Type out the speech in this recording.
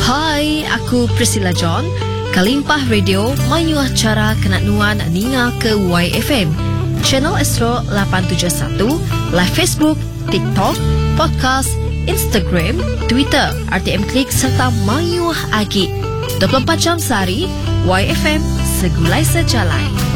Hai, aku Priscilla John. Kalimpah Radio mayuah cara kenak-nuan ninga ke YFM. Channel Astro 871, live Facebook, TikTok, podcast, Instagram, Twitter, RTM Klik serta mayuah agi. 24 jam sehari, YFM segulai sejalai.